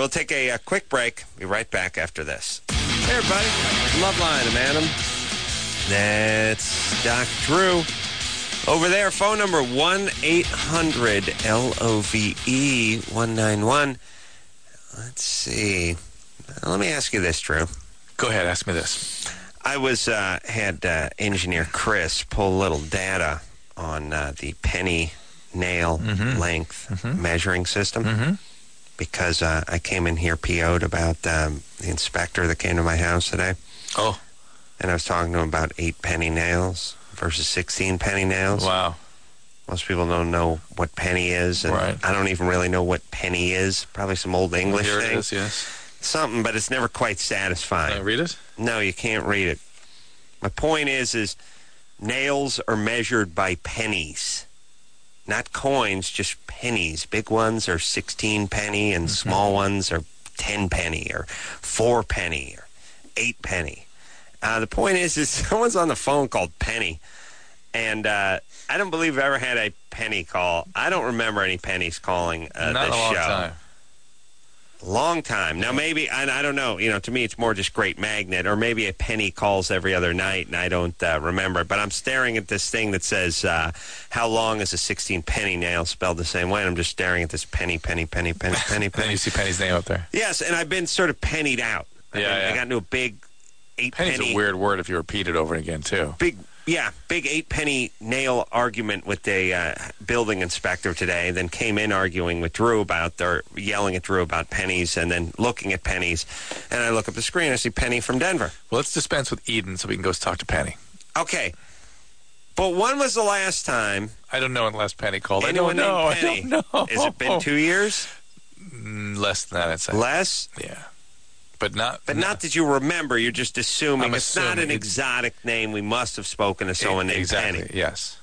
we'll take a quick break. Be right back after this. Hey, everybody. Love Line. I'm Adam. That's Doc Drew. Over there, phone number 1-800-LOVE-191. Let's see. Let me ask you this, Drew. Go ahead, ask me this. I had engineer Chris pull a little data on the penny nail length measuring system because I came in here PO'd about the inspector that came to my house today. Oh. And I was talking to him about 8 penny nails versus 16 penny nails. Wow. Most people don't know what penny is, and right. I don't even really know what penny is. Probably some old English Here thing. it is, yes. Something, but it's never quite satisfying. Can I read it? No, you can't read it. My point is nails are measured by pennies. Not coins, just pennies. Big ones are 16 penny, and small ones are 10 penny, or 4 penny, or 8 penny. The point is someone's on the phone called Penny, and I don't believe I've ever had a penny call. I don't remember any pennies calling this show. Not a long time. Long time. Now, maybe, I don't know, to me it's more just Great Magnet, or maybe a penny calls every other night, and I don't remember. But I'm staring at this thing that says, how long is a 16 penny nail, spelled the same way, and I'm just staring at this penny. Then you see Penny's name up there. Yes, and I've been sort of pennied out. I got into a big 8 Penny's penny. a weird word if you repeat it over again, too. Big 8 penny nail argument with a building inspector today, then came in arguing with Drew yelling at Drew about pennies, and then looking at pennies. And I look up the screen, I see Penny from Denver. Well, let's dispense with Eden so we can go talk to Penny. Okay. But when was the last time? I don't know when the last Penny called. Anyone I don't know. named Penny? I don't know. Has it been 2 years? Less than that, I'd say. Less? Yeah. But not that you remember. You're just assuming. I'm it's not an exotic name. We must have spoken to someone named exactly. Penny. Yes.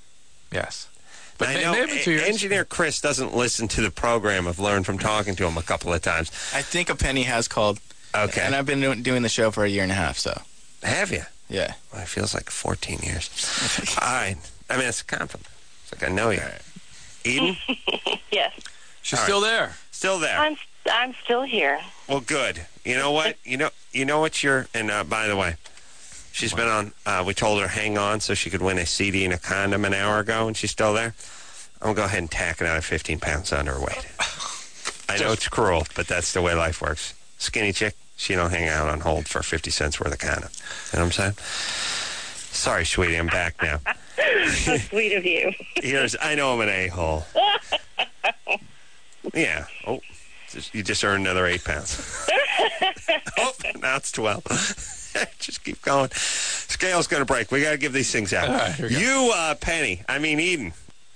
But I know maybe 2 years. Engineer Chris doesn't listen to the program. I've learned from talking to him a couple of times. I think a penny has called. Okay. And I've been doing the show for a year and a half, so. Have you? Yeah. Well, it feels like 14 years. All right. I mean, it's a compliment. It's like I know you. Right. Eden? Yes. She's still there. Still there. I'm still here. Well, good. You know what? You know what and by the way, she's been on, we told her hang on so she could win a CD and a condom an hour ago, and she's still there. I'm going to go ahead and tack another 15 pounds under her weight. I know it's cruel, but that's the way life works. Skinny chick, she don't hang out on hold for 50 cents worth of condom. You know what I'm saying? Sorry, sweetie, I'm back now. How sweet of you. I know I'm an a-hole. Yeah. Oh. You just earned another 8 pounds. Oh, now it's 12. Just keep going. Scale's going to break. We got to give these things out. Right, Penny. I mean, Eden.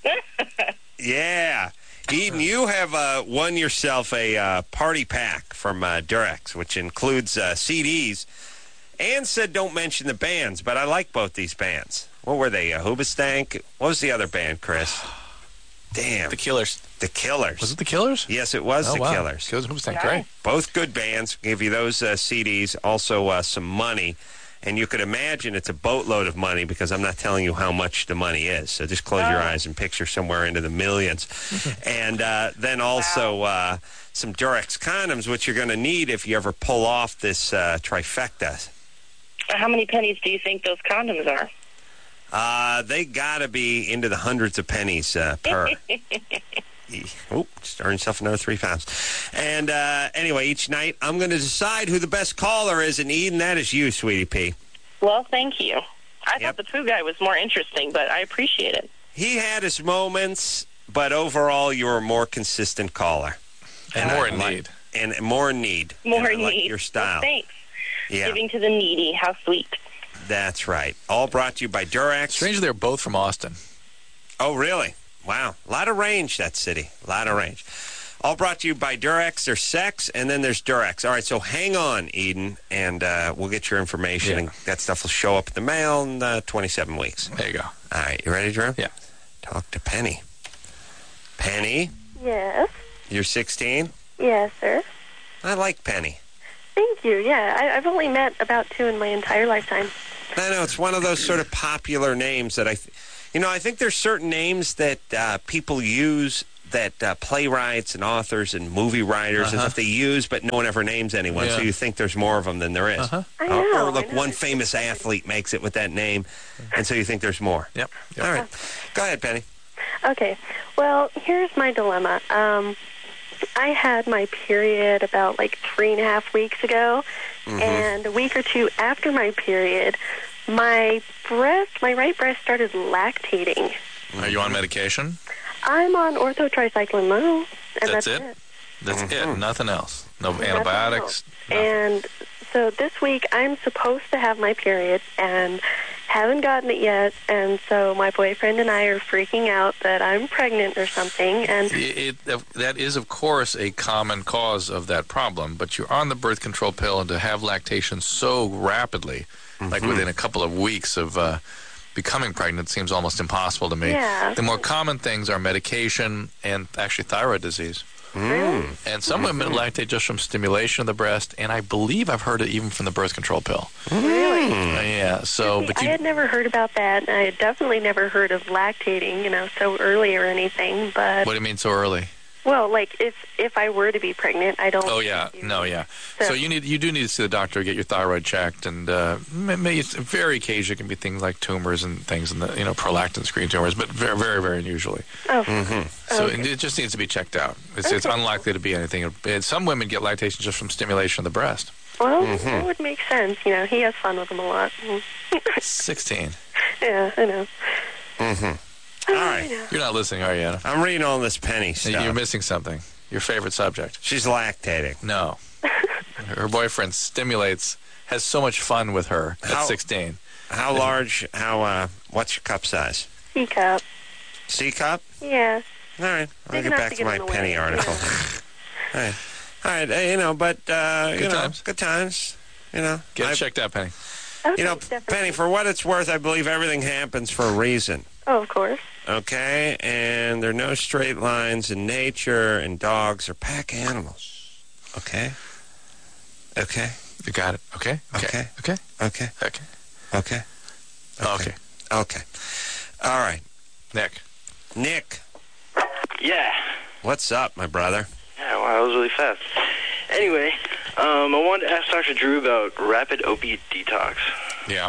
Yeah. Eden, you have won yourself a party pack from Durex, which includes CDs. Ann said don't mention the bands, but I like both ththese bands. What were they? Hoobastank? What was the other band, Chris? Damn. The Killers. The Killers. Was it the Killers? Yes, it was the Killers. Killers and Hoobastank, great. Both good bands. Give you those CDs, also some money. And you could imagine it's a boatload of money because I'm not telling you how much the money is. So just close your eyes and picture somewhere into the millions. And then also some Durex condoms, which you're going to need if you ever pull off this trifecta. How many pennies do you think those condoms are? They got to be into the hundreds of pennies per. Oh, just earned yourself another 3 pounds. And anyway, each night I'm going to decide who the best caller is, and Eden, that is you, Sweetie Pea. Well, thank you. I thought the poo guy was more interesting, but I appreciate it. He had his moments, but overall you were a more consistent caller. And more in need. And more in need. More in need. Like need. your style. Well, thanks. Yeah. Giving to the needy. How sweet. That's right. All brought to you by Durex. Strangely, they're both from Austin. Oh, really? Wow. A lot of range, that city. A lot of range. All brought to you by Durex. There's sex, and then there's Durex. All right, so hang on, Eden, and we'll get your information, and that stuff will show up in the mail in 27 weeks. There you go. All right, you ready, Drew? Yeah. Talk to Penny. Penny? Yes. You're 16? Yes, sir. I like Penny. Thank you. Yeah, I've only met about 2 in my entire lifetime. I know, it's one of those sort of popular names that I think there's certain names that people use that playwrights and authors and movie writers and stuff they use, but no one ever names anyone. Yeah. So you think there's more of them than there is. I know. Or look, I know. one famous athlete makes it with that name, and so you think there's more. Yep. All right. Go ahead, Penny. Okay. Well, here's my dilemma. I had my period about like 3.5 weeks ago, and a week or two after my period, my right breast started lactating. Are you on medication? I'm on orthotricycline low, and That's that's it? That's it. Nothing else. No Nothing antibiotics. else. And so this week I'm supposed to have my period and haven't gotten it yet, and so my boyfriend and I are freaking out that I'm pregnant or something. And That is, of course, a common cause of that problem, but you're on the birth control pill, and to have lactation so rapidly, like within a couple of weeks of becoming pregnant, seems almost impossible to me. Yeah. The more common things are medication and actually thyroid disease. really? And some women lactate just from stimulation of the breast, and I believe I've heard it even from the birth control pill. Really? Yeah, so, See, but I you, had never heard about that, and I had definitely never heard of lactating, so early or anything. But what do you mean so early? well, like if I were to be pregnant, I don't. Oh yeah, no, yeah. So- So you do need to see the doctor, get your thyroid checked, and maybe it's very occasionally it can be things like tumors and things, and prolactin screen tumors, but very, very, very unusually. Oh. So Okay. it just needs to be checked out. It's Okay. unlikely to be anything. And some women get lactation just from stimulation of the breast. Well, that would make sense. He has fun with them a lot. 16. Yeah, I know. All right. You're not listening, are you, Anna? I'm reading all this Penny stuff. You're missing something. Your favorite subject. She's lactating. No. Her boyfriend has so much fun with her at How- 16. How large, what's your cup size? Teacup. C cup? Yeah. All right. I'll Big get enough back to to get my in the Penny way. article. All right. All right. But, times. good times. Get it checked out, Penny. Okay, Penny, definitely. for what it's worth, I believe everything happens for a reason. Oh, of course. Okay? And there are no straight lines in nature, and dogs are pack animals. Okay? Okay? You got it. Okay? Okay. Okay? Okay? Okay. Okay? Okay. Okay. All right. Nick, Yeah. what's up, my brother? Yeah, wow, that was really fast. Anyway, I wanted to ask Dr. Drew about rapid opiate detox. Yeah.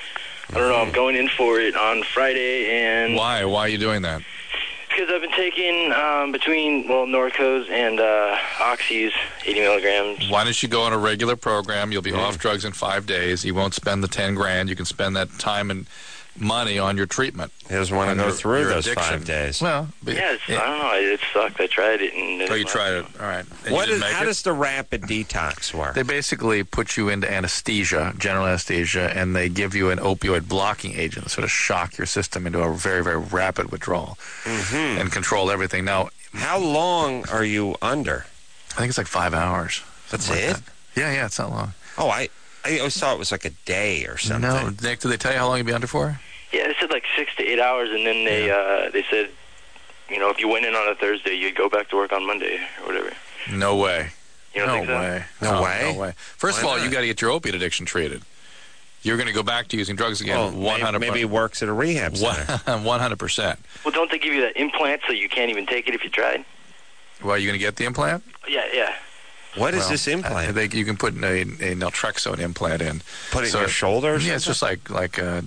I don't know, I'm going in for it on Friday, and Why? Why are you doing that? because I've been taking between, Norcos and Oxys, 80 milligrams. Why don't you go on a regular program? You'll be off drugs in 5 days. You won't spend the $10,000. You can spend that time and money on your treatment. He doesn't want to on go your- through your those addiction. 5 days. Well, but, Yeah, I don't know, it sucked. I tried it. And Oh, you tried it. All right. And you didn't make How it? does the rapid detox work? They basically put you into anesthesia, general anesthesia, and they give you an opioid blocking agent to sort of shock your system into a very, very rapid withdrawal and control everything. Now, How long are you under? I think it's like 5 hours. That's something like it? that. Yeah, it's not long. Oh, I always thought it was like a day or something. No, Nick, did they tell you how long you'd be under for? Yeah, they said like 6 to 8 hours, and then they said, if you went in on a Thursday, you'd go back to work on Monday or whatever. No way. You don't No think so? way. No way? No way. First Why of all, not? you got to get your opiate addiction treated. You're going to go back to using drugs again. Well, 100%. maybe he works at a rehab center. 100%. Well, don't they give you that implant so you can't even take it if you tried? Well, are you going to get the implant? Yeah. What is Well, this implant? you can put a naltrexone implant in. Put it So- in your shoulder or Yeah, it's something? just like a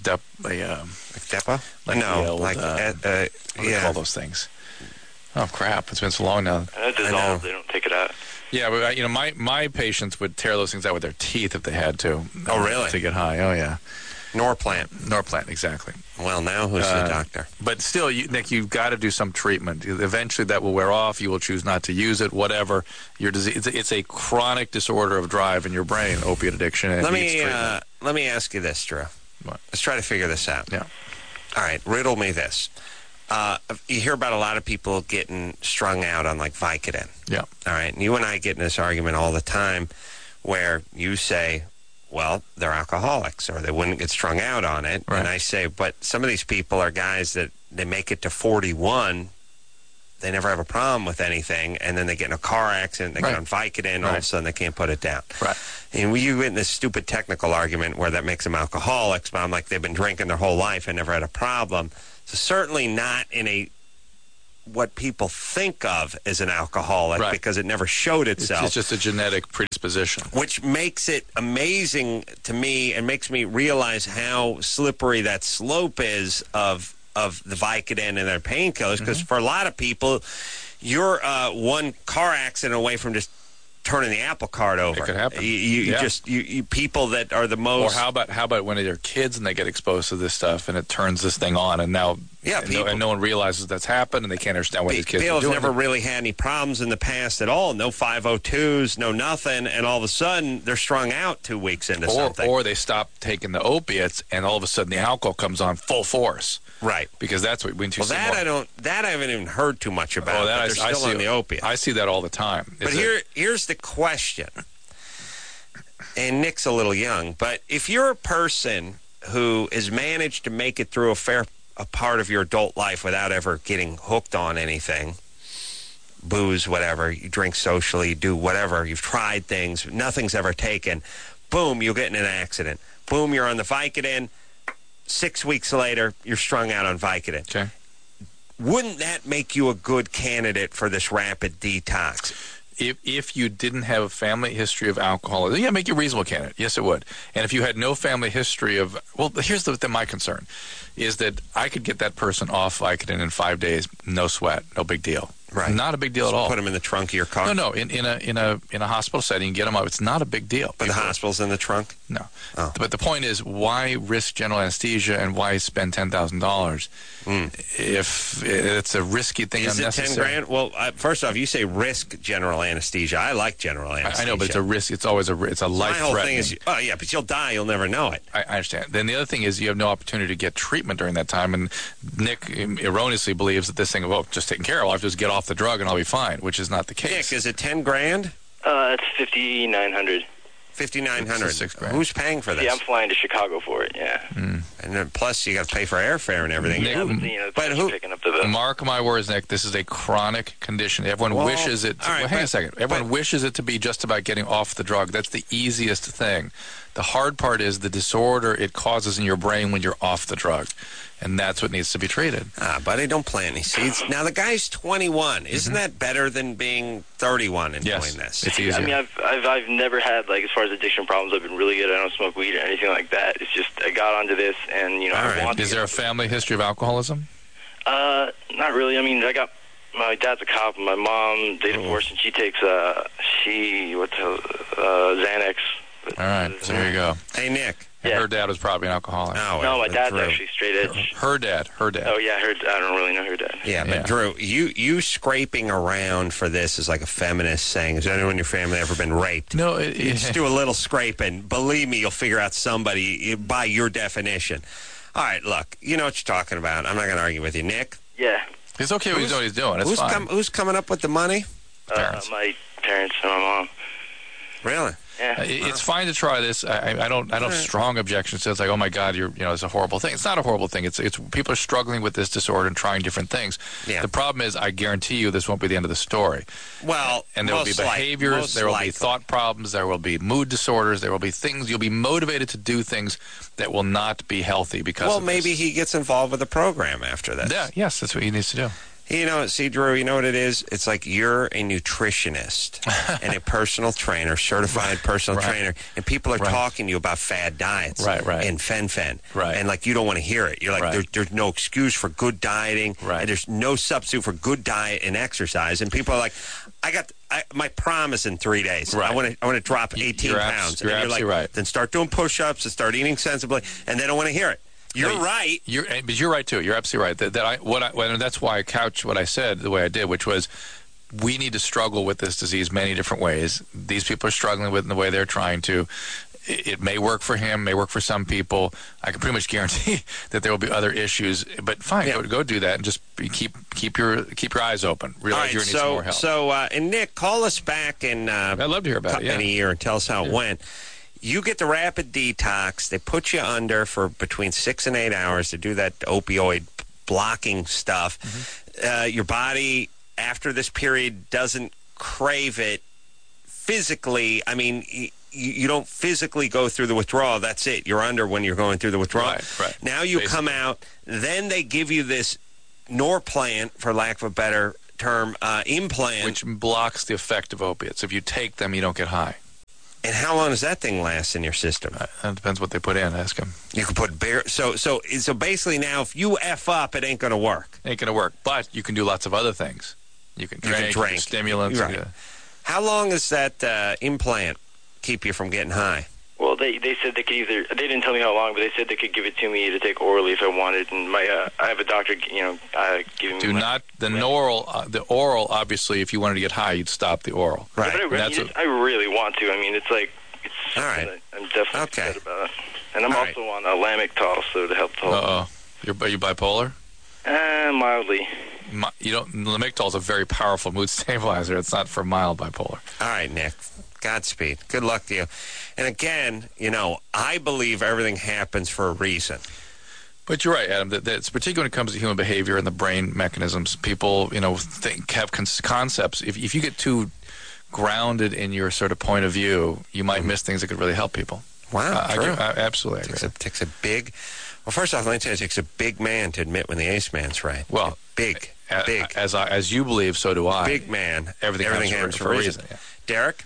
Like Depa? like no, the old, like, what do they call those things? Oh, crap. It's been so long now. That I know. dissolves. They don't take it out. Yeah, but my patients would tear those things out with their teeth if they had to. Oh, really? To get high. Oh, yeah. Norplant. Norplant, exactly. Well, now who's the doctor? But still, Nick, you've got to do some treatment. Eventually, that will wear off. You will choose not to use it. Whatever your disease, it's a chronic disorder of drive in your brain, opiate addiction. And it needs treatment. Let me ask you this, Drew. What? Let's try to figure this out. Yeah. All right, riddle me this. You hear about a lot of people getting strung out on like Vicodin. Yeah. All right, and you and I get in this argument all the time where you say, well, they're alcoholics or they wouldn't get strung out on it. Right. And I say, but some of these people are guys that they make it to 41, they never have a problem with anything, and then they get in a car accident, they Right. get on Vicodin, all of a Right. sudden they can't put it down. Right. And you get in this stupid technical argument where that makes them alcoholics, but I'm like, they've been drinking their whole life and never had a problem. So certainly not in a what people think of as an alcoholic Right. because it never showed It's itself. just a genetic predisposition. Which makes it amazing to me and makes me realize how slippery that slope is of the Vicodin and their painkillers. Because for a lot of people, you're one car accident away from just turning the apple cart over. It could happen. You people that are the most. Or how about when they're kids and they get exposed to this stuff and it turns this thing on, and now no one realizes that's happened and they can't understand why these kids People are doing have never it. really had any problems in the past at all. No 502s, no nothing, and all of a sudden they're strung out 2 weeks into something. Or they stop taking the opiates and all of a sudden the alcohol comes on full force. Right. Because that's what when you see That I haven't even heard too much about. But they're still on the opiate. I see that all the time. But here's the question. And Nick's a little young, but if you're a person who has managed to make it through a part of your adult life without ever getting hooked on anything, booze, whatever, you drink socially, you do whatever, you've tried things, nothing's ever taken, boom, you get in an accident. Boom, you're on the Vicodin. 6 weeks later, you're strung out on Vicodin. Okay. Wouldn't that make you a good candidate for this rapid detox? If you didn't have a family history of alcoholism, yeah, make you a reasonable candidate. Yes, it would. And if you had no family history of, well, here's my concern, is that I could get that person off Vicodin in 5 days, no sweat, no big deal. Right. Not a big deal at all. Put them in the trunk of your car? No. In a hospital setting, get them up. It's not a big deal. But the hospital's in the trunk? No. Oh. But the point is, why risk general anesthesia and why spend $10,000 if it's a risky thing? Is it unnecessary? $10,000? Well, first off, you say risk general anesthesia. I like general anesthesia. I know, but it's a risk. It's always it's a life My whole threatening. thing is, yeah, but you'll die. You'll never know it. I understand. Then the other thing is you have no opportunity to get treatment during that time. And Nick erroneously believes that this thing of, just taken care of, I'll just get off the drug and I'll be fine, which is not the case. Nick, is it $10,000? It's $5,900. $5,900. $6,000. Who's paying for this? Yeah, I'm flying to Chicago for it. Yeah. And then plus you got to pay for airfare and everything. Nick, But who? Picking up the bill. Mark my words, Nick, this is a chronic condition. Everyone wishes it. all right, hang a second. Everyone wishes it to be just about getting off the drug. That's the easiest thing. The hard part is the disorder it causes in your brain when you're off the drug. And that's what needs to be treated. Buddy, don't plant any seeds. Now, the guy's 21. Isn't that better than being 31 and Yes, doing this? it's easier. I mean, I've never had, like, as far as addiction problems, I've been really good. I don't smoke weed or anything like that. It's just I got onto this, and All right. I want. Is there a family history of alcoholism? Not really. I mean, my dad's a cop, and my mom, they divorced, and she takes Xanax. All right, so there you go. Hey, Nick. And Yeah. her dad was probably an alcoholic. No, my dad's Drew. actually straight edge. Her dad. Oh yeah, I don't really know her dad. Yeah, Yeah. but Drew, you scraping around for this is like a feminist saying, has anyone in your family ever been raped? No, You just do a little scraping. Believe me, you'll figure out somebody by your definition. All right, look, you know what you're talking about. I'm not going to argue with you. Nick? Yeah. it's okay what he's doing. It's fine. Who's coming up with the money? Parents. My parents and my mom. Really? Yeah. It's fine to try this. I don't have strong objections to it. It's like, oh my God, it's a horrible thing. It's not a horrible thing. It's people are struggling with this disorder and trying different things. Yeah. The problem is, I guarantee you, this won't be the end of the story. Well, And there will be behaviors, there will be thought problems, there will be mood disorders, there will be things. You'll be motivated to do things that will not be healthy because. Well, of maybe this. he gets involved with a program after this. Yeah, yes, that's what he needs to do. See, Drew, you know what it is? It's like you're a nutritionist and a personal trainer, certified personal trainer, and people are talking to you about fad diets and fen-phen. Right. And, like, you don't want to hear it. You're like, there's no excuse for good dieting, and there's no substitute for good diet and exercise. And people are like, my prom is in 3 days. Right. I want to drop 18 pounds. You're and absolutely you're like, right. Then start doing push-ups and start eating sensibly, and they don't want to hear it. You're right. But you're right too. You're absolutely right. And that's why I couched what I said the way I did, which was we need to struggle with this disease many different ways. These people are struggling with it in the way they're trying to. It may work for him, may work for some people. I can pretty much guarantee that there will be other issues. But fine, go do that and just keep your eyes open. Realize you need some more help. And Nick, call us back in I'd love to hear about it. in a year and tell us how it went. You get the rapid detox. They put you under for between 6 and 8 hours to do that opioid blocking stuff. Your body, after this period, doesn't crave it physically. I mean, you don't physically go through the withdrawal. That's it. You're under when you're going through the withdrawal. Right. Now you come out. Then they give you this Norplant, for lack of a better term, implant. Which blocks the effect of opiates. If you take them, you don't get high. And how long does that thing last in your system? That depends what they put in. Ask them. You can put so basically now, if you F up, it ain't going to work. Ain't going to work. But you can do lots of other things. You can drink. Stimulants. Right. How long does that implant keep you from getting high? Well, they said they could either, they didn't tell me how long, but they said they could give it to me to take orally if I wanted. And I have a doctor, giving me the oral. Obviously, if you wanted to get high, you'd stop the oral. Right. Yeah, but I really want to. I mean, it's something all right. that I'm definitely upset about. And I'm also on Lamictal, so to help the whole. Are you bipolar? Mildly. Lamictal is a very powerful mood stabilizer. It's not for mild bipolar. All right, Nick. Godspeed. Good luck to you. And again, I believe everything happens for a reason. But you're right, Adam. That's particularly when it comes to human behavior and the brain mechanisms. People, have concepts. If you get too grounded in your sort of point of view, you might miss things that could really help people. Wow, true. I absolutely agree. Takes a big. Well, first off, let me tell you, it takes a big man to admit when the ace man's right. Well, big. As you believe, so do I. Big man. Everything happens for a reason. Yeah. Derek.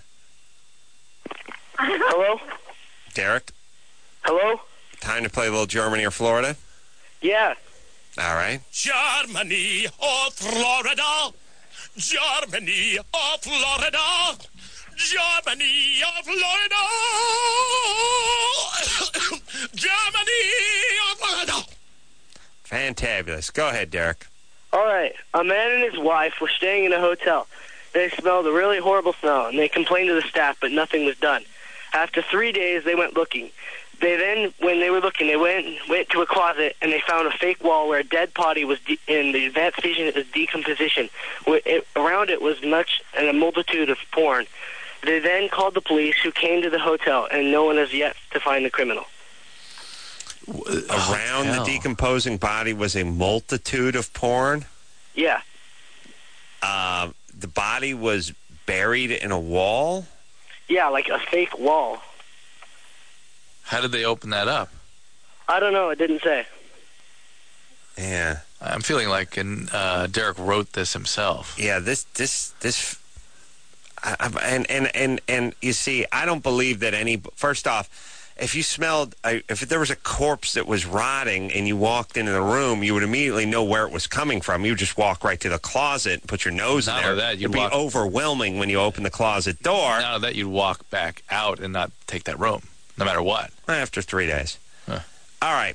Hello? Derek? Hello? Time to play a little Germany or Florida? Yeah. All right. Germany or Florida? Germany or Florida? Germany or Florida? Germany or Florida? Fantabulous. Go ahead, Derek. All right. A man and his wife were staying in a hotel. They smelled a really horrible smell, and they complained to the staff, but nothing was done. After 3 days, they went looking. When they were looking, they went to a closet, and they found a fake wall where a dead body was in the advanced stage of decomposition. Around it was a multitude of porn. They then called the police, who came to the hotel, and no one has yet to find the criminal. Around the decomposing body was a multitude of porn? Yeah. The body was buried in a wall? Yeah, like a fake wall. How did they open that up? I don't know. It didn't say. Yeah. I'm feeling like Derek wrote this himself. Yeah, and you see, I don't believe that first off, if there was a corpse that was rotting and you walked into the room, you would immediately know where it was coming from. You would just walk right to the closet and put your nose in there. It'd be overwhelming when you open the closet door. Not that you'd walk back out and not take that room, no matter what. After 3 days. Huh. All right.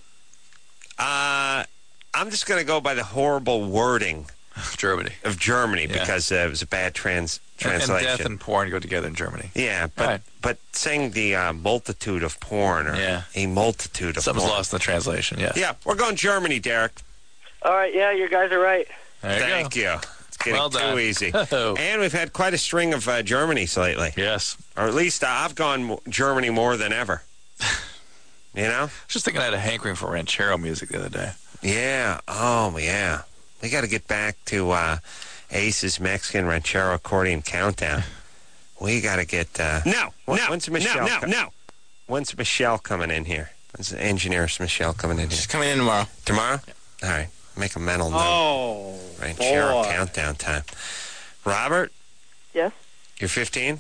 I'm just going to go by the horrible wording of Germany because it was a bad translation. And death and porn go together in Germany. Yeah, but saying the multitude of porn or a multitude of Something's porn. lost in the translation, yes. Yeah, we're going Germany, Derek. All right, yeah, you guys are right. Thank you. It's getting too easy. Oh. And we've had quite a string of Germanys lately. Yes. Or at least I've gone Germany more than ever. You know? I was just thinking I had a hankering for ranchero music the other day. Yeah. Oh, yeah. We got to get back to Ace's Mexican Ranchero Accordion Countdown. We got to get... When's Michelle When's Michelle coming in here? When's engineer Michelle coming in here? She's coming in tomorrow. Tomorrow? All right. Make a mental note. Oh, Ranchero Countdown time. Robert? Yes? You're 15?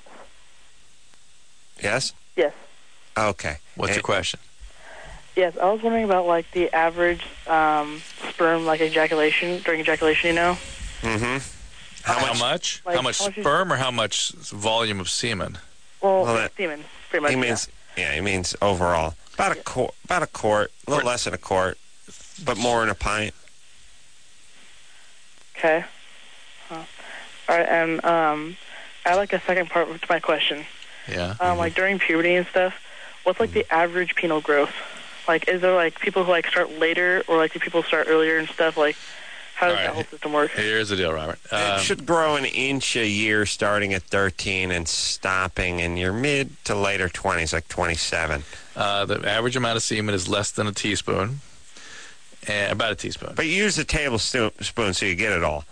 Yes? Yes. Okay. What's your question? Yes, I was wondering about, like, the average sperm, like, during ejaculation, you know? Mm-hmm. How much? Like, how much sperm or how much volume of semen? Well semen, pretty much. He means overall. About a quart, a little less than a quart, but more in a pint. Okay. All right, and I have, like, a second part to my question. Yeah. Like, during puberty and stuff, what's, like, the average penile growth? Like, is there, like, people who, like, start later, or, like, do people start earlier and stuff? Like, how does that whole system work? Here's the deal, Robert. It should grow an inch a year starting at 13 and stopping in your mid to later 20s, like 27. The average amount of semen is less than a teaspoon. About a teaspoon. But you use a tablespoon so you get it all. Yeah.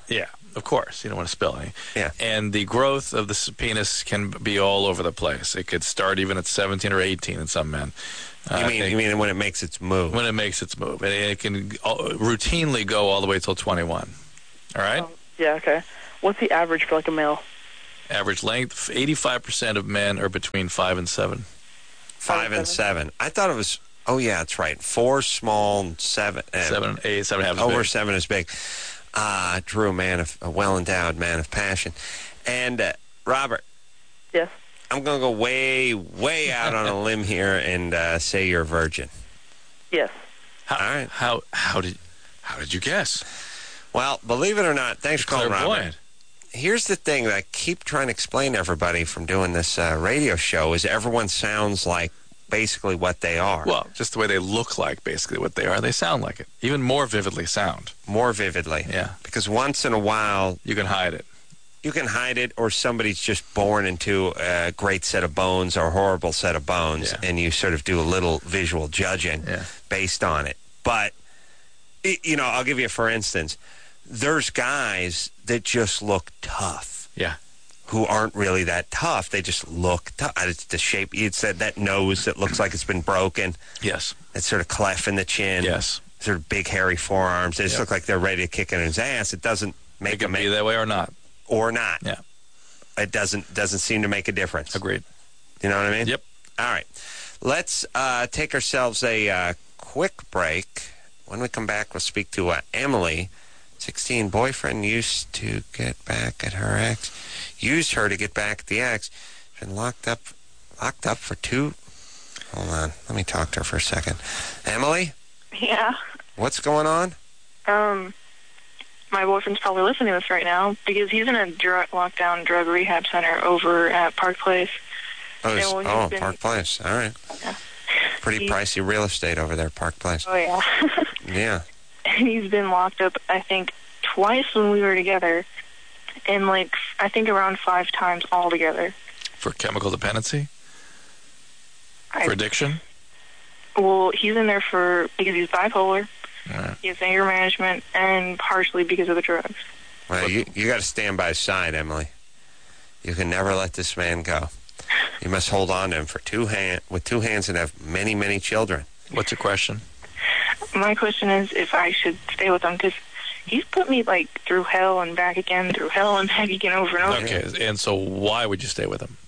of course. You don't want to spill any. Yeah. And the growth of the penis can be all over the place. It could start even at 17 or 18 in some men. You mean when it makes its move? When it makes its move. And it can routinely go all the way till 21. All right? Yeah, okay. What's the average for, like, a male? Average length, 85% of men are between 5 and 7. 5 and 7. I thought it was, oh, yeah, that's right. 4 small, and 7. 7, 8, 7.5 is over big. 7 is big. Drew, a well-endowed man of passion. And, Robert. Yes? I'm going to go way, way out on a limb here and say you're a virgin. Yes. All right. How did you guess? Well, believe it or not, thanks for calling, Robert. Clairvoyant. Here's the thing that I keep trying to explain to everybody from doing this radio show is everyone sounds like basically what they are. Well, just the way they look like basically what they are. They sound like it. Even more vividly sound. More vividly. Yeah. Because once in a while... You can hide it. You can hide it, or somebody's just born into a great set of bones or a horrible set of bones, and you sort of do a little visual judging based on it. But, I'll give you a for instance. There's guys that just look tough. Yeah. Who aren't really that tough. They just look tough. It's the shape. It's that nose that looks like it's been broken. Yes. That sort of cleft in the chin. Yes. Sort of big, hairy forearms. They just look like they're ready to kick in his ass. It doesn't make them be that way or not. Or not. Yeah. It doesn't seem to make a difference. Agreed. You know what I mean? Yep. All right. Let's take ourselves a quick break. When we come back, we'll speak to Emily. 16, boyfriend used to get back at her ex. Used her to get back at the ex. Been locked up for 2. Hold on. Let me talk to her for a second. Emily? Yeah. What's going on? My boyfriend's probably listening to this right now because he's in a lockdown drug rehab center over at Park Place. Park Place. All right. Yeah. Pretty pricey real estate over there, Park Place. Oh, yeah. Yeah. He's been locked up, I think, twice when we were together, and, I think around 5 times altogether. For chemical dependency? For addiction? Well, he's in there because he's bipolar. Right. He has anger management, and partially because of the drugs. Well, you got to stand by his side, Emily. You can never let this man go. You must hold on to him with 2 hands and have many, many children. What's your question? My question is if I should stay with him, because he's put me, through hell and back again, through hell and back again over and over. Okay, and so why would you stay with him?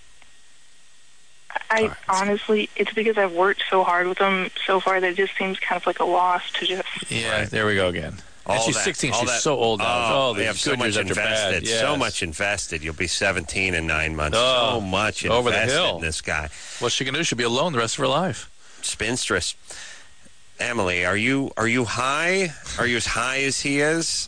Honestly, it's because I've worked so hard with him so far that it just seems kind of like a loss to just... Yeah, there we go again. And she's 16. She's so old now. They have so much invested. Yes. So much invested. You'll be 17 in 9 months. So much invested over the hill in this guy. What's she going to do? She'll be alone the rest of her life. Spinstress. Emily, are you high? Are you as high as he is?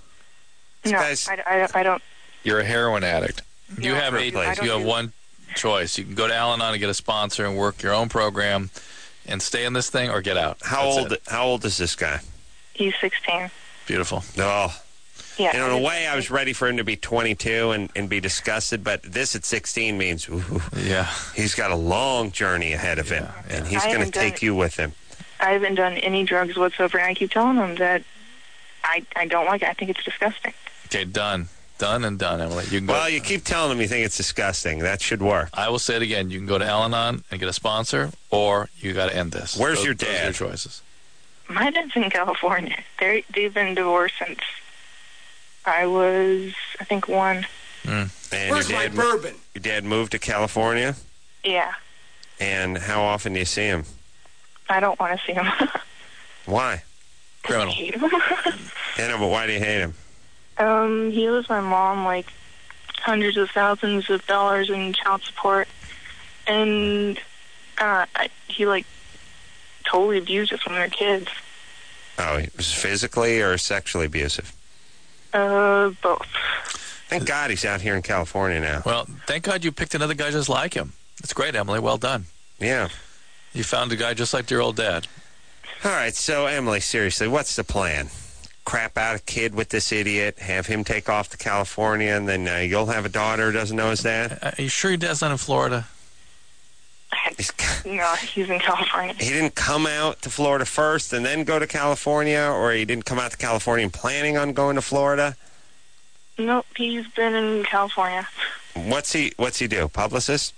I don't. You're a heroin addict. No, you have one choice. You can go to Al-Anon and get a sponsor and work your own program and stay in this thing or get out. How old is this guy? He's 16. Beautiful. Oh. Yeah. In a way, I was ready for him to be 22 and be disgusted, but this at 16 means he's got a long journey ahead of him, and he's going to take you with him. I haven't done any drugs whatsoever, and I keep telling him that I don't like it. I think it's disgusting. Okay, done. Done and done, Emily. You can go. Well, you keep telling him you think it's disgusting. That should work. I will say it again. You can go to Al-Anon and get a sponsor, or you got to end this. Where's your dad? Those are your choices. My dad's in California. They've been divorced since I was, I think, 1. And where's my bourbon? Your dad moved to California? Yeah. And how often do you see him? I don't want to see him. Why? Criminal. I hate him. But why do you hate him? He owes my mom, hundreds of thousands of dollars in child support. And he, totally abused us when we were kids. Oh, he was physically or sexually abusive? Both. Thank God he's out here in California now. Well, thank God you picked another guy just like him. It's great, Emily. Well done. Yeah. You found a guy just like your old dad. All right, so, Emily, seriously, what's the plan? Crap out a kid with this idiot, have him take off to California, and then you'll have a daughter who doesn't know his dad? Are you sure your dad's not in Florida? No, he's in California. He didn't come out to Florida first and then go to California, or he didn't come out to California and planning on going to Florida? Nope, he's been in California. What's he do? Publicist?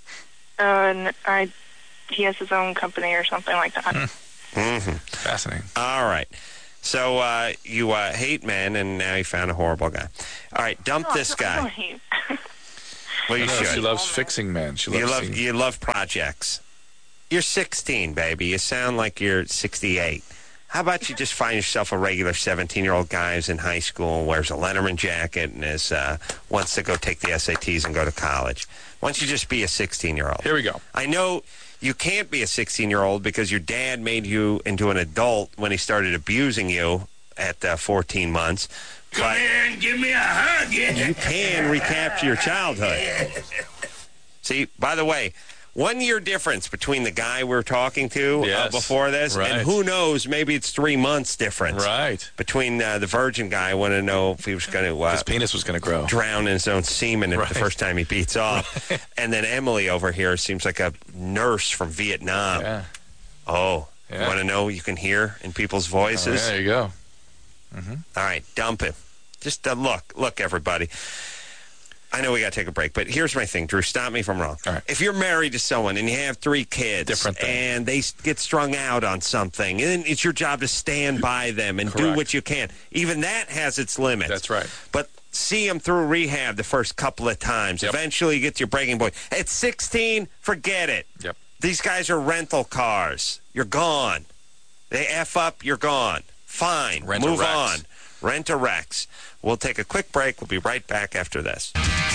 He has his own company or something like that. Mm-hmm. Fascinating. All right. So you hate men, and now you found a horrible guy. All right, dump this I guy. don't hate. Well, you should. She loves fixing men. You love projects. You're 16, baby. You sound like you're 68. How about you just find yourself a regular 17-year-old guy who's in high school, wears a Letterman jacket, and wants to go take the SATs and go to college? Why don't you just be a 16-year-old? Here we go. I know you can't be a 16-year-old because your dad made you into an adult when he started abusing you at 14 months. Come here and give me a hug. You can recapture your childhood. See, by the way, 1 year difference between the guy we're talking to before this, right. and who knows, maybe it's 3 months difference. Right. Between the virgin guy, I want to know if he was going to... his penis was going to grow. Drown in his own semen the first time he beats off. Right. And then Emily over here seems like a nurse from Vietnam. Yeah. Oh, you want to know what you can hear in people's voices? Oh, there you go. Mm-hmm. All right, dump him. Just look, everybody. I know we got to take a break, but here's my thing, Drew. Stop me if I'm wrong. All right. If you're married to someone and you have 3 kids, different thing, and they get strung out on something, and it's your job to stand by them and do what you can. Even that has its limits. That's right. But see them through rehab the first couple of times. Yep. Eventually, you get to your breaking point. At 16, forget it. Yep. These guys are rental cars. You're gone. They F up, you're gone. Fine. Move on. Rent-a-Rex. We'll take a quick break. We'll be right back after this.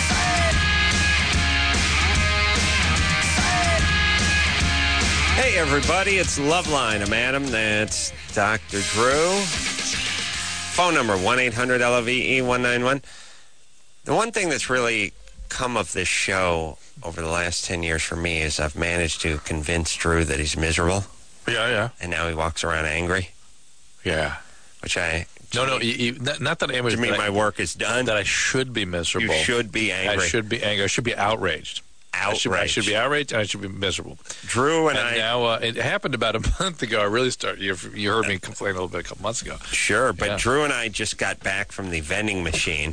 Hey, everybody. It's Loveline. I'm Adam. That's Dr. Drew. Phone number, 1-800-LOVE-191. The one thing that's really come of this show over the last 10 years for me is I've managed to convince Drew that he's miserable. Yeah. And now he walks around angry. Yeah. Which I... No, not that I am. You mean my work is done? That I should be miserable. You should be angry. I should be angry. I should be outraged. I should be outraged, and I should be miserable. Drew and I... Now, it happened about a month ago. I really started... You heard me complain a little bit a couple months ago. Sure, but Drew and I just got back from the vending machine.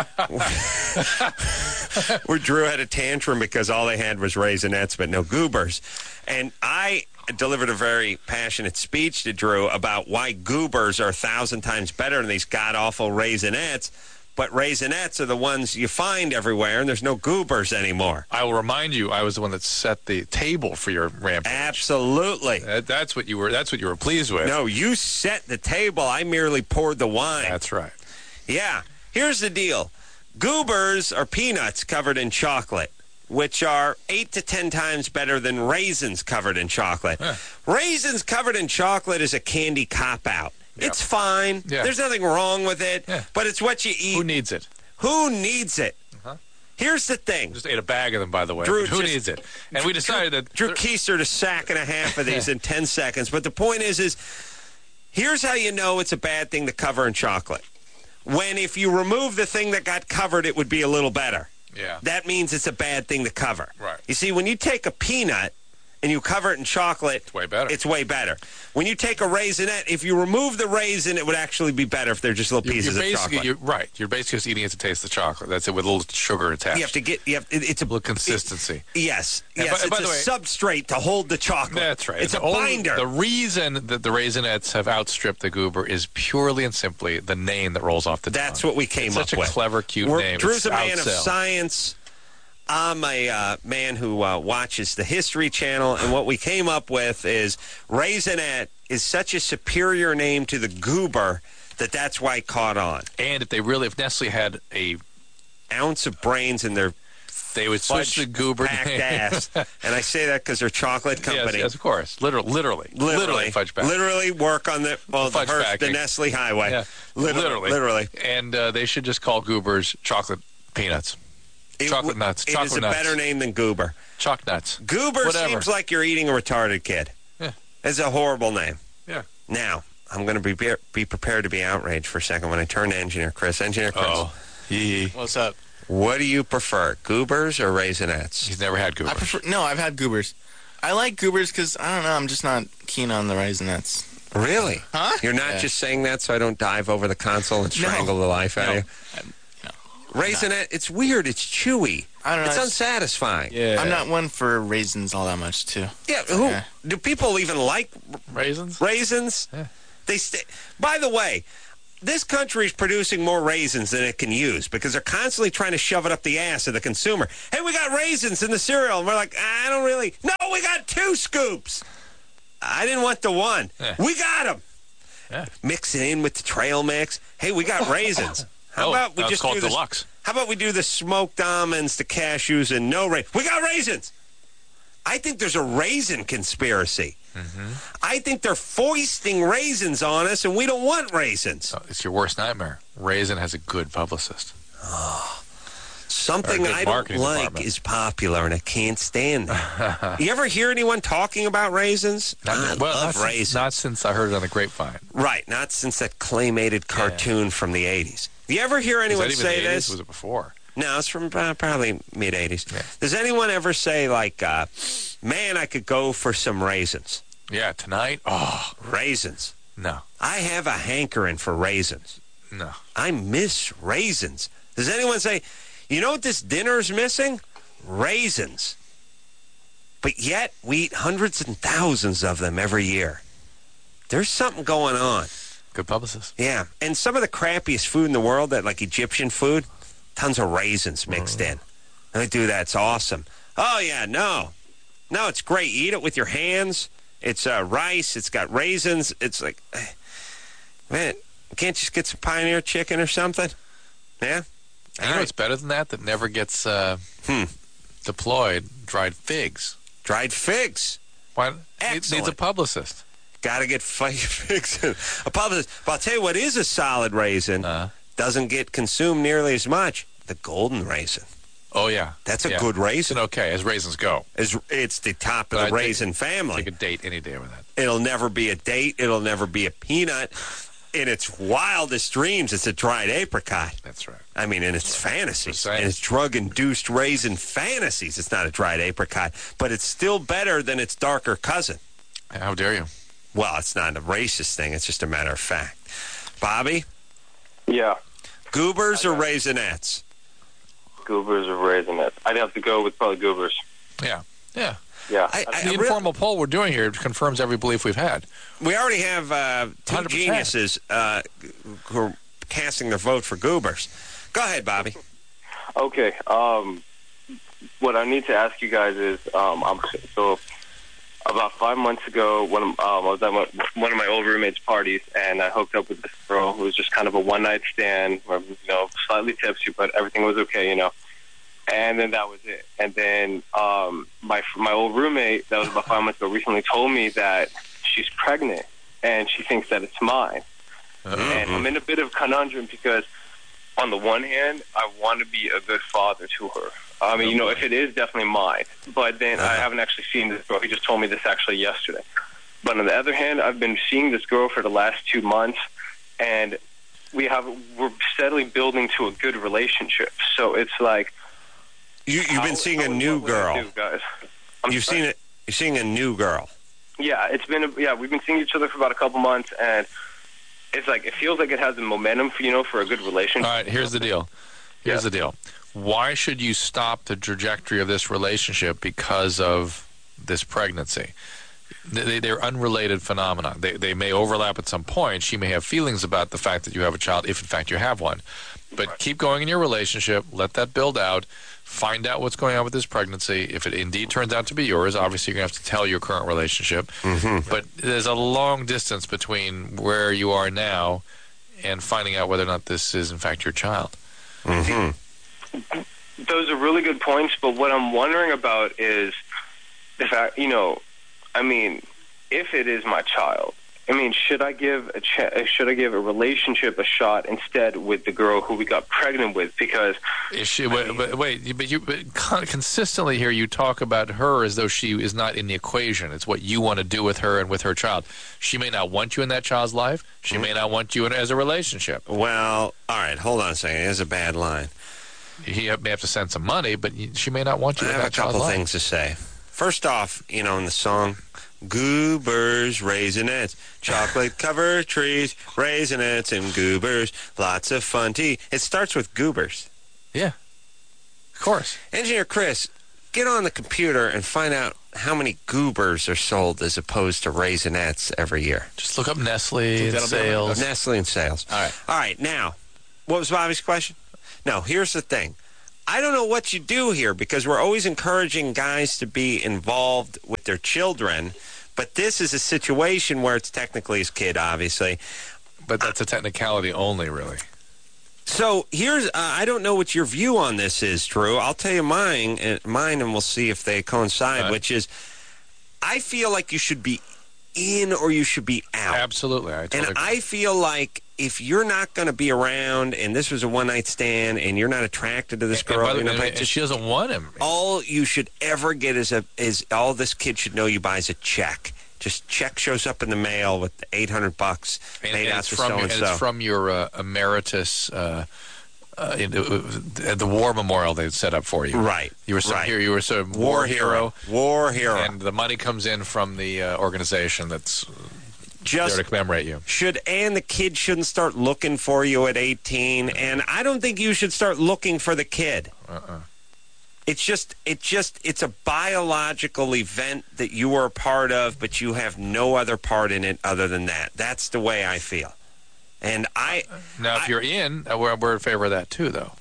Where Drew had a tantrum because all they had was Raisinets, but no Goobers. And I delivered a very passionate speech to Drew about why Goobers are 1,000 times better than these god-awful Raisinets. But Raisinets are the ones you find everywhere, and there's no Goobers anymore. I will remind you, I was the one that set the table for your rampage. Absolutely. That's what you were pleased with. No, you set the table. I merely poured the wine. That's right. Yeah. Here's the deal. Goobers are peanuts covered in chocolate, which are 8 to 10 times better than raisins covered in chocolate. Raisins covered in chocolate is a candy cop-out. Yep. It's fine. Yeah. There's nothing wrong with it, but it's what you eat. Who needs it? Who needs it? Here's the thing. Just ate a bag of them, by the way. Drew, who needs it? And we decided that... Drew keistered a sack and a half of these in 10 seconds. But the point is here's how you know it's a bad thing to cover in chocolate. When if you remove the thing that got covered, it would be a little better. Yeah. That means it's a bad thing to cover. Right. You see, when you take a peanut and you cover it in chocolate, it's way better. It's way better. When you take a Raisinette, if you remove the raisin, it would actually be better if they're just little pieces of chocolate. You're right. You're basically just eating it to taste the chocolate. That's it, with a little sugar attached. You have to get. It's a little consistency. Yes. And yes. by It's the way, a substrate to hold the chocolate. That's right. It's a binder. The reason that the Raisinets have outstripped the Goober is purely and simply the name that rolls off the tongue. That's what we came up with. Such a clever, cute name. Drew's a man of science. I'm a man who watches the History Channel, and what we came up with is Raisinette is such a superior name to the Goober that's why it caught on. And if Nestle had a ounce of brains in their they would switch the Goober ass. And I say that because they're a chocolate company. Yes, of course. Literally fudge pack. Literally work on the Nestle Highway. Yeah. Literally. And they should just call Goobers chocolate peanuts. Chocolate nuts. It is a better name than Goober. Choc nuts. Goober seems like you're eating a retarded kid. Yeah. It's a horrible name. Yeah. Now, I'm going to be prepared to be outraged for a second when I turn to Engineer Chris. Engineer Chris. Oh. What's up? What do you prefer, Goobers or Raisinets? He's never had Goobers. I've had Goobers. I like Goobers because, I don't know, I'm just not keen on the Raisinets. Really? Huh? You're not just saying that so I don't dive over the console and strangle the life out of you? Raisinette, it's weird. It's chewy. I don't know. It's unsatisfying. Yeah. I'm not one for raisins all that much, too. Yeah, do people even like raisins? Raisins? Yeah. By the way, this country is producing more raisins than it can use because they're constantly trying to shove it up the ass of the consumer. Hey, we got raisins in the cereal. And we're like, I don't really. No, we got 2 scoops. I didn't want the one. Yeah. We got them. Yeah. Mix it in with the trail mix. Hey, we got raisins. How about we just called do this? deluxe. How about we do the smoked almonds, the cashews, and no raisins? We got raisins. I think there's a raisin conspiracy. Mm-hmm. I think they're foisting raisins on us, and we don't want raisins. Oh, it's your worst nightmare. Raisin has a good publicist. Something I don't like is popular, and I can't stand it. You ever hear anyone talking about raisins? I love raisins. Not since I heard it on the grapevine. Right, not since that claymated cartoon from the 80s. You ever hear anyone say this? Was it before? No, it's from probably mid-'80s. Yeah. Does anyone ever say, like, man, I could go for some raisins? Yeah, tonight? Oh. Raisins. No. I have a hankering for raisins. No. I miss raisins. Does anyone say, you know what this dinner's missing? Raisins. But yet, we eat hundreds and thousands of them every year. There's something going on. Good publicist. Yeah, and some of the crappiest food in the world, that like Egyptian food, tons of raisins mixed in. And they do that. It's awesome. Oh, yeah, no. No, it's great. You eat it with your hands. It's rice. It's got raisins. It's like, man, can't you just get some Pioneer chicken or something? Yeah? You know what's better than that? That never gets deployed? Dried figs. Dried figs. Why? Excellent. It needs a publicist. Got to get figs. A publicist. But I'll tell you what is a solid raisin. Doesn't get consumed nearly as much. The golden raisin. Oh, yeah. That's a good raisin. It's okay, as raisins go. It's the top of the raisin family. Take a date any day with that. It'll never be a date. It'll never be a peanut. In its wildest dreams, it's a dried apricot. That's right. I mean, in its fantasies. In its drug-induced raisin fantasies, it's not a dried apricot. But it's still better than its darker cousin. How dare you? Well, it's not a racist thing. It's just a matter of fact. Bobby? Yeah. Goobers or Raisinets? Goobers or Raisinets? I'd have to go with probably Goobers. Yeah. Yeah. Yeah. The informal poll we're doing here confirms every belief we've had. We already have 2 100%. geniuses who are casting their vote for Goobers. Go ahead, Bobby. Okay. What I need to ask you guys is, so about 5 months ago, when I was at one of my old roommates' parties, and I hooked up with this girl who was just kind of a one-night stand, or, slightly tipsy, but everything was okay, And then that was it. And then my old roommate, that was about 5 months ago, recently told me that she's pregnant, and she thinks that it's mine. And I'm in a bit of a conundrum because, on the one hand, I want to be a good father to her. I mean, if it is, definitely mine. But then I haven't actually seen this girl. He just told me this actually yesterday. But on the other hand, I've been seeing this girl for the last 2 months, and we're steadily building to a good relationship. So it's like, you've been seeing a new girl. You're seeing a new girl. Yeah, we've been seeing each other for about a couple months, and it's like, it feels like it has the momentum for a good relationship. All right, here's the deal. Here's the deal. Why should you stop the trajectory of this relationship because of this pregnancy? They're unrelated phenomena. They may overlap at some point. She may have feelings about the fact that you have a child, if in fact you have one. But keep going in your relationship. Let that build out. Find out what's going on with this pregnancy. If it indeed turns out to be yours, obviously you're going to have to tell your current relationship. But there's a long distance between where you are now and finding out whether or not this is in fact your child. Those are really good points, but what I'm wondering about is the fact, if it is my child, should I give a relationship a shot instead with the girl who we got pregnant with? Because consistently here you talk about her as though she is not in the equation. It's what you want to do with her and with her child. She may not want you in that child's life. She may not want you in as a relationship. Well, all right, hold on a second. Here's a bad line. He may have to send some money, but she may not want you in that child's life. I have a couple things to say. First off, in the song, Goobers, Raisinets, chocolate-covered trees, Raisinets and Goobers, lots of fun tea. It starts with Goobers. Yeah. Of course. Engineer Chris, get on the computer and find out how many Goobers are sold as opposed to Raisinets every year. Just look up Nestle and sales. Nestle and sales. All right. All right. Now, what was Bobby's question? No, here's the thing. I don't know what you do here because we're always encouraging guys to be involved with their children, but this is a situation where it's technically his kid, obviously. But that's a technicality only, really. So here's, I don't know what your view on this is, Drew. I'll tell you mine, and we'll see if they coincide, which is, I feel like you should be in or you should be out. Absolutely. I feel like if you're not going to be around and this was a one-night stand and you're not attracted to this girl, and she doesn't want him. All you should ever get is all this kid should know you buy is a check. Just check shows up in the mail with $800 paid out to so-and-so. And it's from your emeritus, the war memorial they'd set up for you. Right. You were some war hero. War hero. And the money comes in from the organization that's there to commemorate you. And the kid shouldn't start looking for you at 18. And I don't think you should start looking for the kid. It's a biological event that you are a part of, but you have no other part in it other than that. That's the way I feel. And if you're in, we're in favor of that too, though.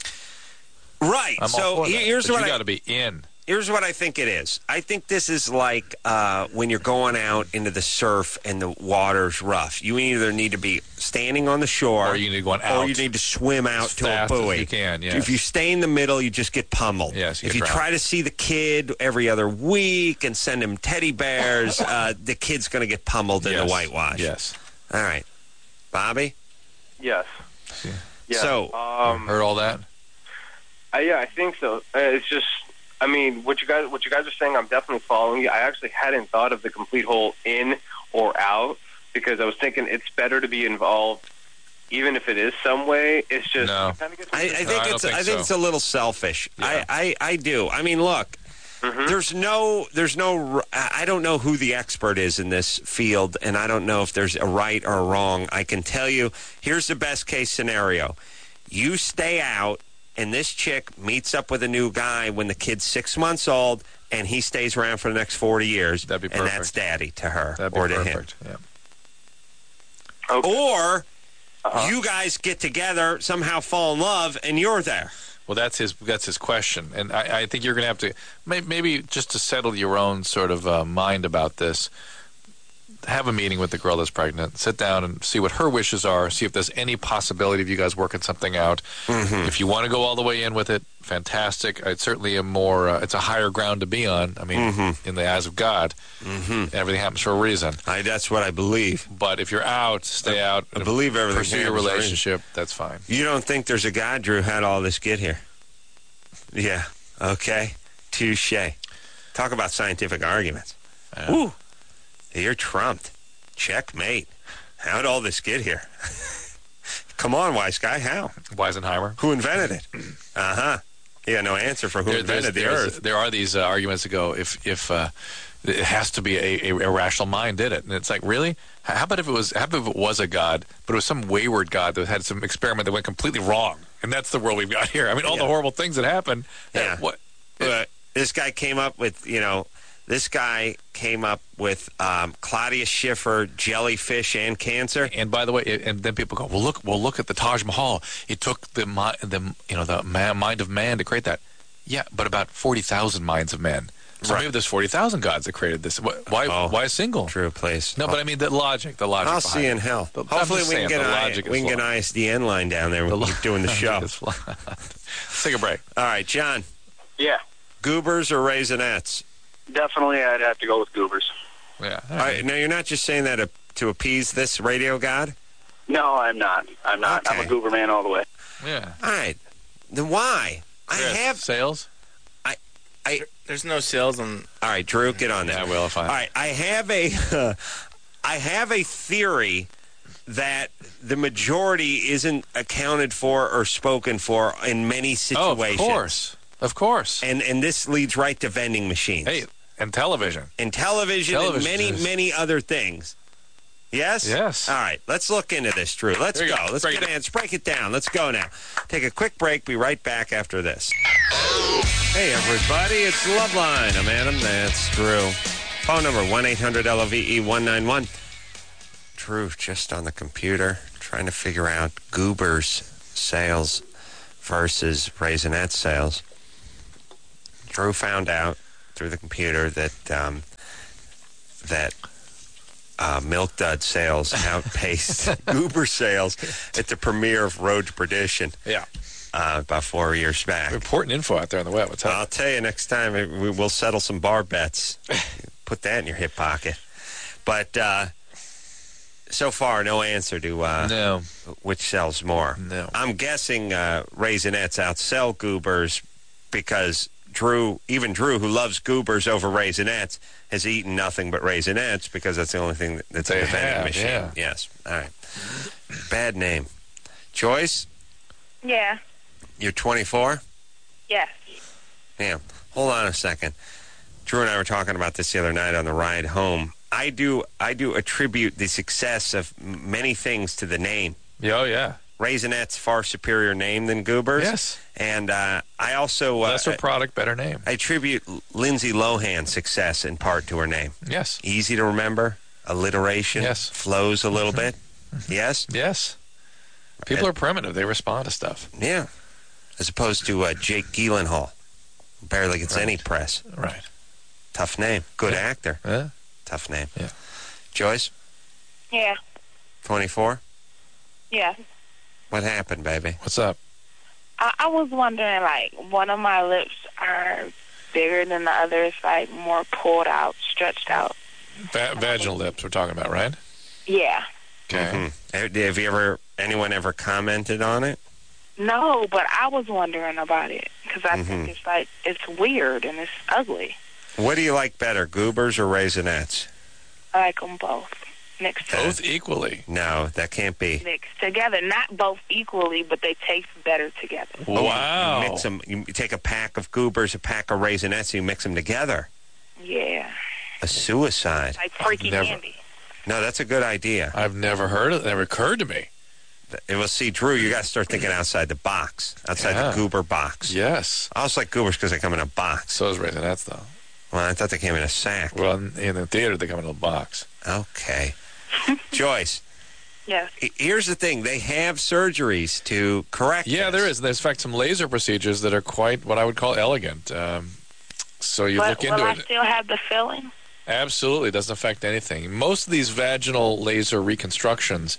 Right. So here's what you got to be in. Here's what I think it is. I think this is like when you're going out into the surf and the water's rough. You either need to be standing on the shore, or you need to go out, or you need to swim out to a buoy. As you can, yes. If you stay in the middle, you just get pummeled. Yes, if you try to see the kid every other week and send him teddy bears, the kid's going to get pummeled in the whitewash. Yes. All right, Bobby. Yes. Yeah. So heard all that? Yeah, I think so. It's just. I mean, what you guys are saying, I'm definitely following you. I actually hadn't thought of the complete whole in or out because I was thinking it's better to be involved, even if it is some way. It's just I think it's a little selfish. Yeah. I do. I mean, look, there's no. I don't know who the expert is in this field, and I don't know if there's a right or a wrong. I can tell you, here's the best case scenario: you stay out. And this chick meets up with a new guy when the kid's 6 months old, and he stays around for the next 40 years. That'd be perfect. And that's daddy to her or to him. Yeah. Okay. Or you guys get together, somehow fall in love, and you're there. Well, that's his question. And I think you're going to have to, maybe just to settle your own sort of mind about this, have a meeting with the girl that's pregnant, sit down and see what her wishes are, see if there's any possibility of you guys working something out. If you want to go all the way in with it, fantastic. It's certainly it's a higher ground to be on. I mean, in the eyes of God, everything happens for a reason. That's what I believe. But if you're out, stay out. I believe everything. Pursue your relationship, that's fine. You don't think there's a God, Drew, how'd all this get here? Yeah. Okay. Touche. Talk about scientific arguments. Woo. You're trumped. Checkmate. How'd all this get here? Come on, wise guy. How? Weisenheimer. Who invented it? He got no answer for who invented the Earth. There are these arguments that go, if it has to be a rational mind did it. And it's like, really? How about if it was a God, but it was some wayward God that had some experiment that went completely wrong? And that's the world we've got here. I mean, all the horrible things that happen. Yeah. This guy came up with, Claudia Schiffer, jellyfish, and cancer. And by the way, and then people go, well, look at the Taj Mahal. It took the mind of man to create that. Yeah, but about 40,000 minds of men. So maybe there's 40,000 gods that created this. Why a single? True place. No, but I mean the logic. I'll see you in hell. Hopefully we can get an ISDN line down there when we keep doing the show. Let's take a break. All right, John. Yeah. Goobers or Raisinets? Definitely, I'd have to go with Goobers. Yeah. All right. Now, you're not just saying that to appease this radio god? No, I'm not. Okay. I'm a Goober man all the way. Yeah. All right. Then why? I have sales. There's no sales on. All right, Drew, get on that. I will. Fine. All right. I have a theory that the majority isn't accounted for or spoken for in many situations. Oh, of course. And this leads right to vending machines. Hey, and television. And many other things. Yes? Yes. All right, let's look into this, Drew. Let's There you go. go. Let's Break get in. Break it down. Let's go now. Take a quick break. Be right back after this. Hey, everybody. It's Loveline. I'm Adam. That's Drew. Phone number 1-800-LOVE-191. Drew, just on the computer, trying to figure out Goober's sales versus Raisinette sales. Drew found out through the computer that Milk Dud sales outpaced Goober sales at the premiere of Road to Perdition. Yeah. About 4 years back. Important info out there on the web. What's up? I'll tell you next time we'll settle some bar bets. Put that in your hip pocket. But so far, no answer to no. Which sells more. No. I'm guessing Raisinettes outsell Goobers because Drew, who loves Goobers over Raisinettes, has eaten nothing but Raisinettes because that's the only thing that's in the vending machine. Yeah. Yes. All right. Bad name. Joyce, Yeah. you're 24? Yes. Yeah. Hold on a second. Drew and I were talking about this the other night on the ride home. I do attribute the success of many things to the name. Oh, yeah. Raisinette's far superior name than Goobers. Yes. And I also... lesser product, better name. I attribute Lindsay Lohan's success in part to her name. Yes. Easy to remember, alliteration, yes. Flows a little bit. Yes? Yes. People are primitive. They respond to stuff. Yeah. As opposed to Jake Gyllenhaal. Barely gets any press. Right. Tough name. Good actor. Yeah. Tough name. Yeah. Joyce? Yeah. 24? Yeah. What happened, baby? What's up? I was wondering, like, one of my lips are bigger than the others, like more pulled out, stretched out. Vaginal lips we're talking about, right? Yeah. Okay. Mm-hmm. Have anyone ever commented on it? No, but I was wondering about it because I think it's like, it's weird and it's ugly. What do you like better, Goobers or Raisinets? I like them both mixed together. Both equally? No, that can't be. Mixed together. Not both equally, but they taste better together. Wow. You mix them. You take a pack of Goobers, a pack of Raisinets, and you mix them together. Yeah. A suicide. Like freaky candy. No, that's a good idea. I've never heard of it. It never occurred to me. Well, see, Drew, you got to start thinking outside the box, outside the Goober box. Yes. I also like Goobers because they come in a box. So is Raisinets, though. Well, I thought they came in a sack. Well, in the theater, they come in a box. Okay. Joyce. Yes. Here's the thing. They have surgeries to correct Yeah, this. there is. There's, in fact, some laser procedures that are quite what I would call elegant. So you look into will I it. still have the filling? Absolutely. It doesn't affect anything. Most of these vaginal laser reconstructions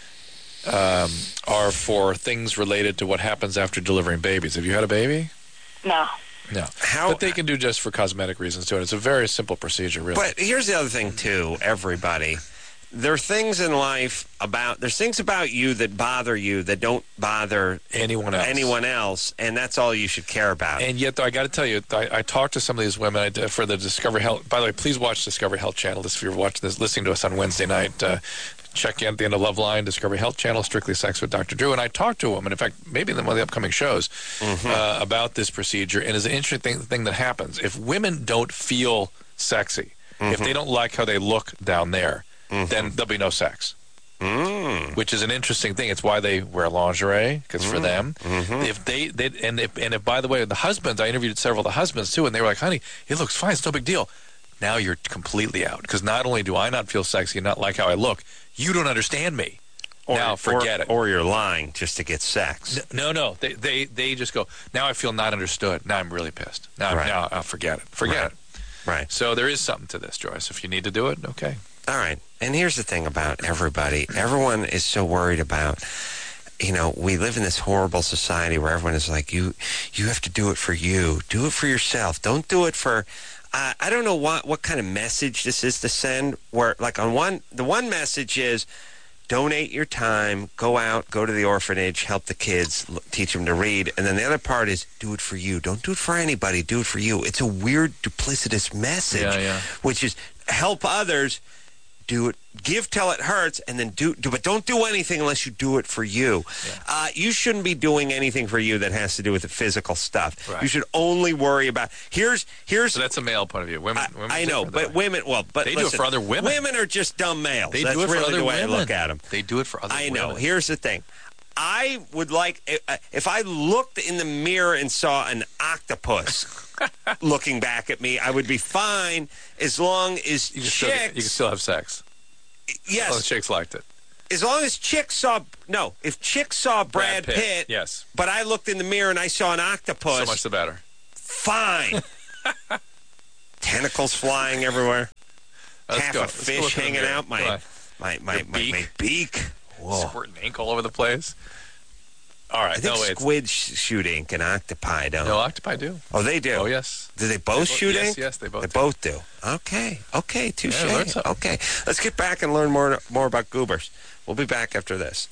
are for things related to what happens after delivering babies. Have you had a baby? No. No. But they can do just for cosmetic reasons, too. And it's a very simple procedure, really. But here's the other thing, too, everybody. There are things in life there's things about you that bother you that don't bother anyone else, and that's all you should care about. And yet, though, I got to tell you, I talked to some of these women for the Discovery Health. By the way, please watch Discovery Health Channel. If you're watching this, listening to us on Wednesday night, check in at the end of Loveline, Discovery Health Channel, Strictly Sex with Dr. Drew. And I talked to a woman, in fact, maybe in one of the upcoming shows, about this procedure. And it's an interesting thing that happens. If women don't feel sexy, if they don't like how they look down there, then there'll be no sex. Which is an interesting thing. It's why they wear lingerie, because for them, if if by the way, the husbands, I interviewed several of the husbands too, and they were like, "Honey, it looks fine. It's no big deal." Now you're completely out, because not only do I not feel sexy and not like how I look, you don't understand me. Now forget it. Or you're lying just to get sex. No. They just go, now I feel not understood. Now I'm really pissed. Now I'll forget it. Forget it. Right. So there is something to this, Joyce. If you need to do it, okay. All right. And here's the thing about everybody. Everyone is so worried about, we live in this horrible society where everyone is like, you have to do it for you. Do it for yourself. Don't do it for... I don't know what kind of message this is to send, where, like, the one message is, donate your time, go out, go to the orphanage, help the kids, teach them to read. And then the other part is, do it for you. Don't do it for anybody. Do it for you. It's a weird, duplicitous message, which is help others, Do it. Give till it hurts, and then do. But don't do anything unless you do it for you. Yeah. You shouldn't be doing anything for you that has to do with the physical stuff. Right. You should only worry about. Here's. So that's a male point of view. Women I know, but women. Well, but they listen, do it for other women. Women are just dumb males. They That's do it for really other the way women. I look at them. They do it for other women. I know. Here's the thing. I would like if I looked in the mirror and saw an octopus looking back at me, I would be fine as long as you can still have sex. Yes. Well, the chicks liked it. As long as chicks saw if chicks saw Brad Pitt, yes. But I looked in the mirror and I saw an octopus. So much the better. Fine. Tentacles flying everywhere. Half a fish hanging out my beak. Whoa. Squirting ink all over the place. All right. I think squids shoot ink and octopi don't. No, octopi do. Oh, they do? Oh, yes. Do they both shoot ink? Yes, they both do. They both do. Okay, touche. Yeah, okay, let's get back and learn more about goobers. We'll be back after this.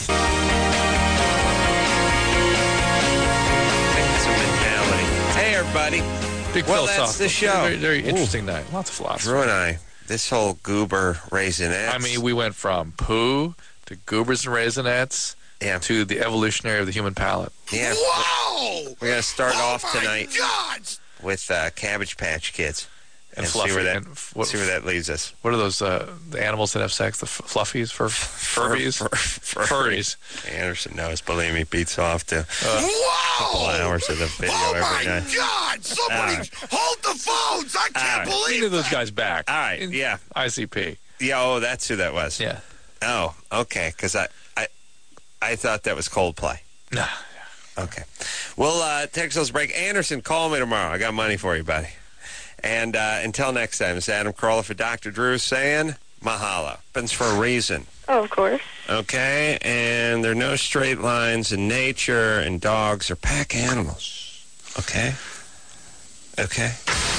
Hey, everybody. Big that's the show. Very, very interesting night. Lots of philosophy. Drew and I, this whole goober raisinets. I mean, we went from poo to goobers and raisinets to the evolutionary of the human palate. Yeah. Whoa! We're going to start off tonight with Cabbage Patch Kids. And see where that leads us. What are those, the animals that have sex? The fluffies? Furbies? Furries. Anderson knows. Believe me, beats off to a couple hours of the video every night. Oh, my God! Somebody hold the phones! I can't believe we need those guys back. All right, yeah. ICP. Yeah, that's who that was. Yeah. Oh, okay, because I thought that was Coldplay. No. Okay. Well, take those break. Anderson, call me tomorrow. I got money for you, buddy. And until next time, it's Adam Carolla for Dr. Drew saying mahalo. Happens for a reason. Oh, of course. Okay, and there are no straight lines in nature, and dogs are pack animals. Okay? Okay?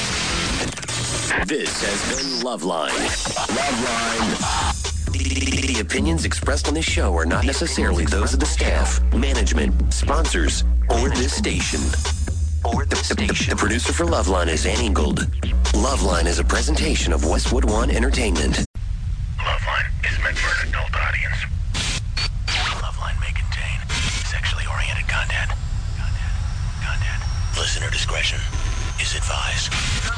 This has been Loveline. Loveline. The opinions expressed on this show are not necessarily those of the staff, management, sponsors, or this station. The producer for Loveline is Annie Gould. Loveline is a presentation of Westwood One Entertainment. Loveline is meant for an adult audience. Loveline may contain sexually oriented content. Listener discretion is advised.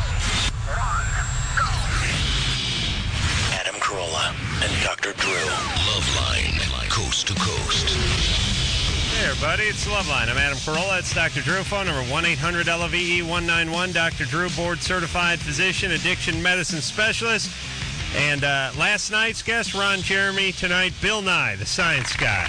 Adam Carolla and Dr. Drew. Loveline, coast to coast. Hey, everybody, it's Loveline. I'm Adam Carolla. It's Dr. Drew. Phone number 1-800-LOVE-191. Dr. Drew, board-certified physician, addiction medicine specialist. And last night's guest, Ron Jeremy. Tonight, Bill Nye, the science guy.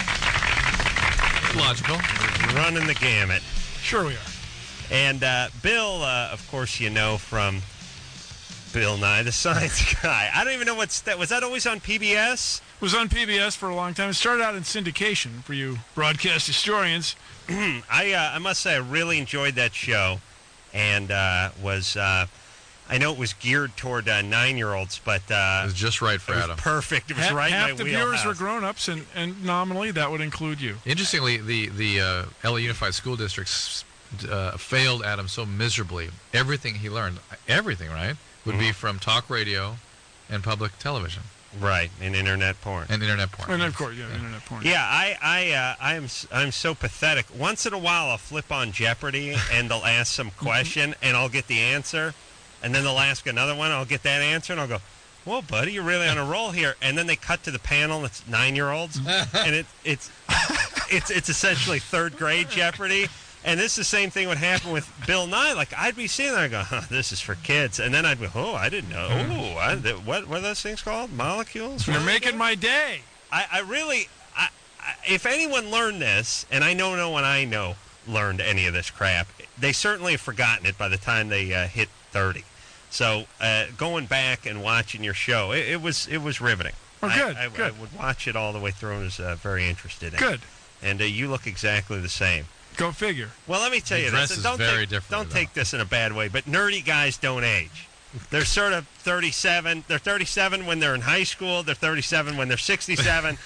Logical. Running the gamut. Sure we are. And Bill, of course, you know from Bill Nye, the science guy. I don't even know what's that. Was that always on PBS? It was on PBS for a long time. It started out in syndication for you broadcast historians. I must say I really enjoyed that show, and I know it was geared toward 9-year-olds, but it was just right for Adam. Perfect. It was right in my Half the wheelhouse. viewers were grown-ups, and nominally that would include you. Interestingly, the LA Unified School Districts failed Adam so miserably. Everything he learned, right, would be from talk radio and public television. Right, and internet porn. And internet porn. And of course, internet porn. Yeah, I'm so pathetic. Once in a while, I'll flip on Jeopardy, and they'll ask some question, and I'll get the answer, and then they'll ask another one, I'll get that answer, and I'll go, whoa, buddy, you're really on a roll here. And then they cut to the panel, and it's 9-year-olds, and it's essentially third grade Jeopardy. And this is the same thing would happen with Bill Nye. Like, I'd be sitting there and go, this is for kids. And then I'd go, I didn't know. What are those things called? Molecules? You're making my day. I really, if anyone learned this, and I know no one I know learned any of this crap, they certainly have forgotten it by the time they hit 30. So going back and watching your show, it was riveting. Oh, good. I would watch it all the way through and was very interested in it. Good. And you look exactly the same. Go figure. Well, let me tell you this. Don't take this in a bad way, but nerdy guys don't age. They're sort of 37. They're 37 when they're in high school. They're 37 when they're 67.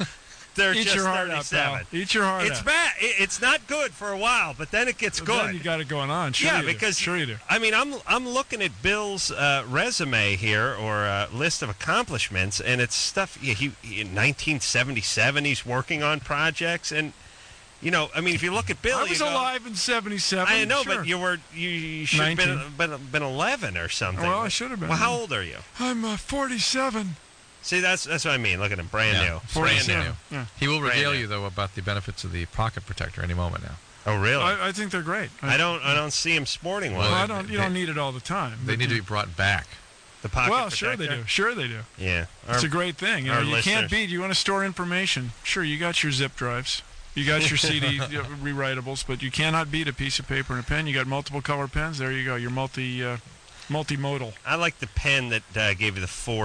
they're Eat just your heart 37. out, pal. Eat your heart It's out. bad. It's not good for a while, but then it gets good. Then you got it going on. Sure yeah, you do. because sure you do. I mean, I'm looking at Bill's resume here, or list of accomplishments, and it's stuff. Yeah, he in 1977 he's working on projects, and you know, I mean, if you look at Bill, I was you go, alive in '77. I know, sure. but you should have been 11 or something. Well, I should have been. Well, how old are you? I'm 47. See, that's what I mean. Look at him, brand new. Brand new. Yeah. He will regale you though about the benefits of the pocket protector any moment now. Oh, really? I think they're great. I don't see him sporting one. Well, you don't need it all the time. They need to be brought back. The pocket well, protector? sure they do. Sure they do. Yeah. It's a great thing. You know, you can't listeners. beat. You want to store information. Sure, you got your zip drives. You got your CD rewritables, but you cannot beat a piece of paper and a pen. You got multiple color pens. There you go. You're multimodal. I like the pen that gave you the 4